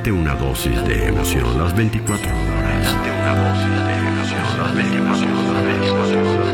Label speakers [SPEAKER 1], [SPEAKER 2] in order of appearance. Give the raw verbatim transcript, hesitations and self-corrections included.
[SPEAKER 1] Date una dosis de emoción las veinticuatro horas. Date una dosis de emoción las veinticuatro horas.